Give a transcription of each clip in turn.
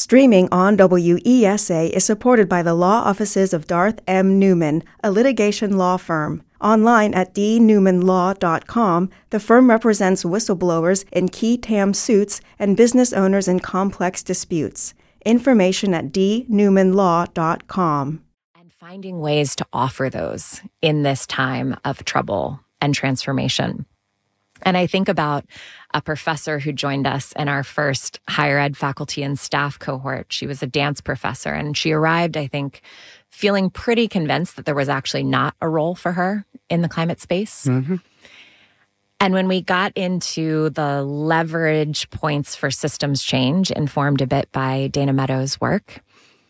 Streaming on WESA is supported by the law offices of Darth M. Newman, a litigation law firm. Online at dnewmanlaw.com, the firm represents whistleblowers in key TAM suits and business owners in complex disputes. Information at dnewmanlaw.com. And finding ways to offer those in this time of trouble and transformation. And I think about a professor who joined us in our first higher ed faculty and staff cohort. She was a dance professor, and she arrived, I think, feeling pretty convinced that there was actually not a role for her in the climate space. Mm-hmm. And when we got into the leverage points for systems change, informed a bit by Dana Meadows' work,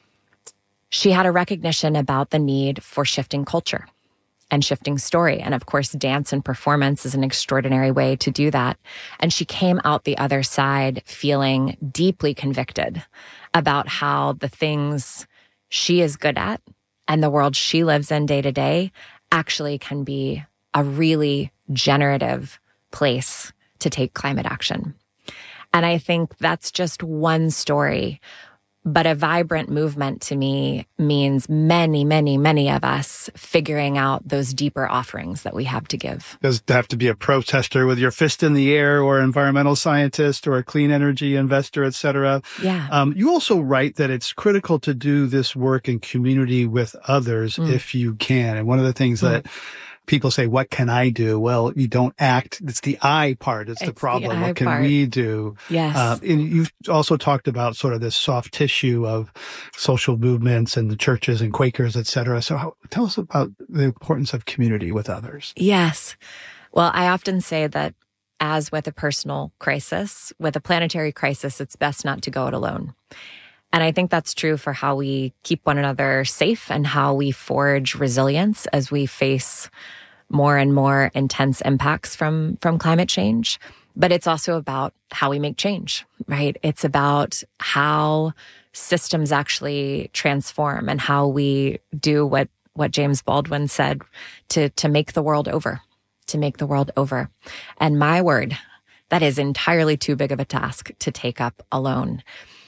she had a recognition about the need for shifting culture and shifting story. And of course, dance and performance is an extraordinary way to do that. And she came out the other side feeling deeply convicted about how the things she is good at and the world she lives in day to day actually can be a really generative place to take climate action. And I think that's just one story. But a vibrant movement to me means many, many, many of us figuring out those deeper offerings that we have to give. Does it have to be a protester with your fist in the air, or environmental scientist, or a clean energy investor, et cetera? Yeah. You also write that it's critical to do this work in community with others if you can. And one of the things that people say, what can I do? Well, you don't act. It's the I part. It's the problem. What can we do? Yes. And you've also talked about sort of this soft tissue of social movements and the churches and Quakers, et cetera. So tell us about the importance of community with others. Yes. Well, I often say that as with a personal crisis, with a planetary crisis, it's best not to go it alone. And I think that's true for how we keep one another safe and how we forge resilience as we face more and more intense impacts from climate change. But it's also about how we make change, right? It's about how systems actually transform and how we do what James Baldwin said to make the world over, to make the world over. And my word, that is entirely too big of a task to take up alone.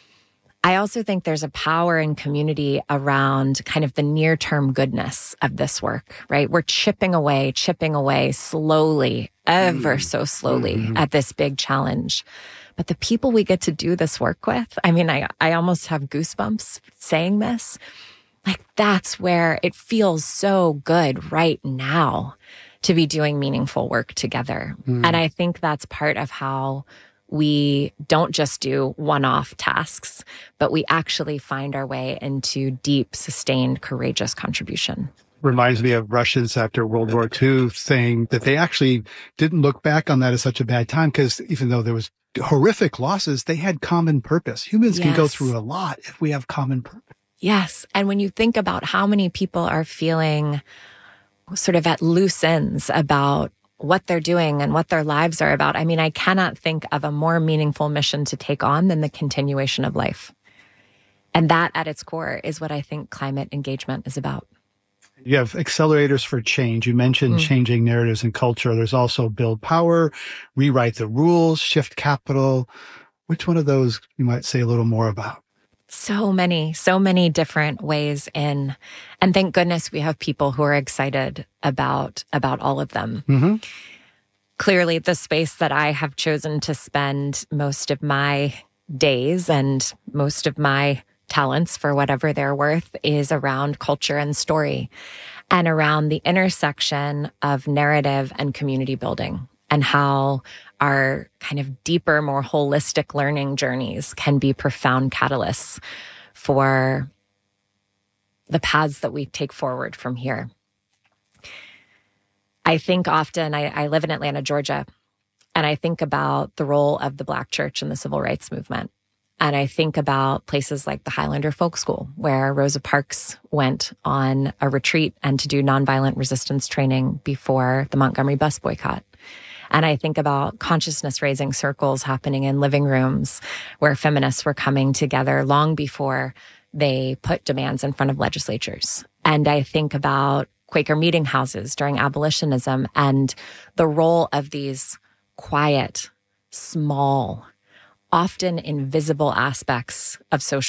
I also think there's a power in community around kind of the near-term goodness of this work, right? We're chipping away slowly, ever so slowly at this big challenge. But the people we get to do this work with, I mean, I almost have goosebumps saying this. Like, that's where it feels so good right now to be doing meaningful work together. And I think that's part of how we don't just do one-off tasks, but we actually find our way into deep, sustained, courageous contribution. Reminds me of Russians after World War II saying that they actually didn't look back on that as such a bad time, because even though there was horrific losses, they had common purpose. Humans can go through a lot if we have common purpose. Yes. And when you think about how many people are feeling sort of at loose ends about what they're doing and what their lives are about. I mean, I cannot think of a more meaningful mission to take on than the continuation of life. And that at its core is what I think climate engagement is about. You have accelerators for change. You mentioned changing narratives and culture. There's also build power, rewrite the rules, shift capital. Which one of those you might say a little more about? So many different ways in. And thank goodness we have people who are excited about all of them. Clearly, the space that I have chosen to spend most of my days and most of my talents, for whatever they're worth, is around culture and story and around the intersection of narrative and community building, and how our kind of deeper, more holistic learning journeys can be profound catalysts for the paths that we take forward from here. I think often, I live in Atlanta, Georgia, and I think about the role of the Black church in the civil rights movement. And I think about places like the Highlander Folk School, where Rosa Parks went on a retreat and to do nonviolent resistance training before the Montgomery bus boycott. And I think about consciousness-raising circles happening in living rooms where feminists were coming together long before they put demands in front of legislatures. And I think about Quaker meeting houses during abolitionism and the role of these quiet, small, often invisible aspects of social